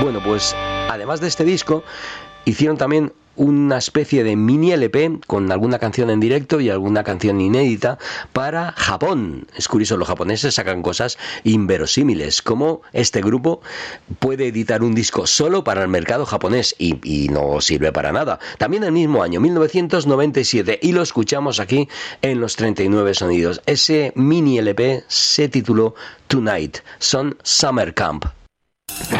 Bueno, pues además de este disco, hicieron también una especie de mini LP con alguna canción en directo y alguna canción inédita para Japón. Es curioso, los japoneses sacan cosas inverosímiles, como este grupo puede editar un disco solo para el mercado japonés y no sirve para nada. También el mismo año, 1997, y lo escuchamos aquí en los 39 sonidos. Ese mini LP se tituló Tonight, son Summer Camp.